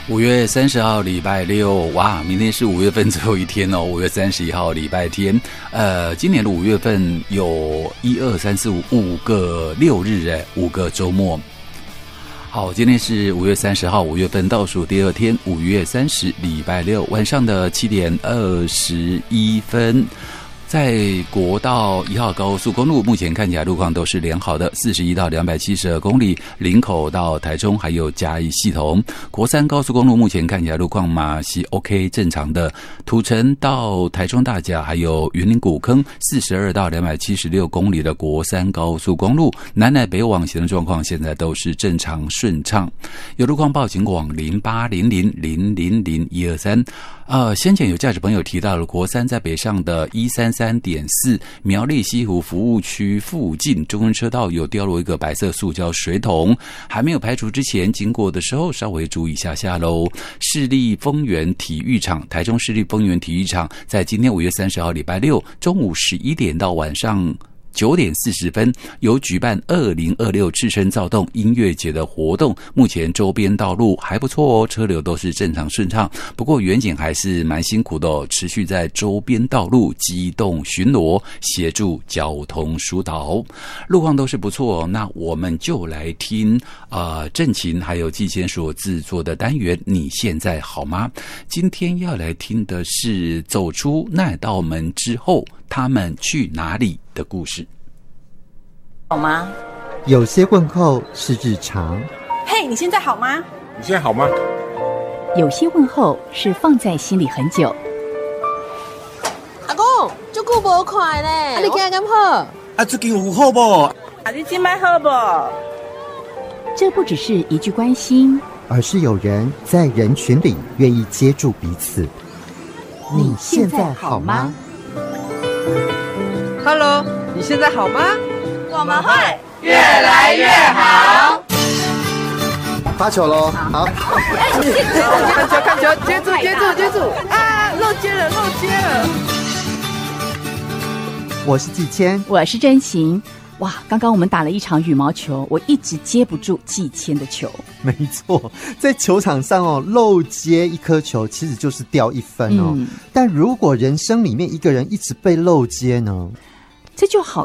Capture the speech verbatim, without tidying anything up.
五月三十号礼拜六，哇，明天是五月份最后一天哦。五月三十一号礼拜天，呃，今年的五月份有一二三四五五个六日哎，五个周末。好，今天是五月三十号，五月份倒数第二天，五月三十礼拜六晚上的七点二十一分。在国道一号高速公路，目前看起来路况都是良好的，四十一到两百七十二公里，林口到台中还有嘉义系统。国三高速公路目前看起来路况嘛是 OK 正常的，土城到台中大甲还有云林古坑，四十二到两百七十六公里的国三高速公路，南来北往行的状况现在都是正常顺畅。有路况报请往零八零零零零零一二三。呃，先前有驾驶朋友提到了国三在北上的一三三点四苗栗西湖服务区附近中间车道有掉落一个白色塑胶水桶，还没有排除之前经过的时候稍微注意一下下咯。市立丰原体育场，台中市立丰原体育场在今天五月三十号礼拜六中午十一点到晚上九点四十分有举办二零二六赤身躁动音乐节的活动，目前周边道路还不错哦，车流都是正常顺畅，不过远警还是蛮辛苦的哦，持续在周边道路机动巡逻，协助交通疏导，路况都是不错哦。那我们就来听呃郑琴还有季谦所制作的单元你现在好吗？今天要来听的是走出那道门之后他们去哪里的故事。 好吗？ 有些问候是日常。 嘿，你现在好吗？ 你现在好吗？ 有些问候是放在心里很久。 阿公，这久无看咧，啊，你今日敢好？ 啊，最近有好不？ 啊，你今摆好不？ 这不只是一句关心， 而是有人在人群里愿意接住彼此。你现在好吗？ Hello， 你现在好吗？ 我们会越来越好。 发球喽！好， 看球看球，接住接住接住！啊，漏接了漏接了！ 我是季谦， 我是真行。哇，刚刚我们打了一场羽毛球，我一直接不住季谦的球。 没错，在球场上哦，漏接一颗球其实就是掉一分哦。嗯、但如果人生里面一个人一直被漏接呢？ 这就好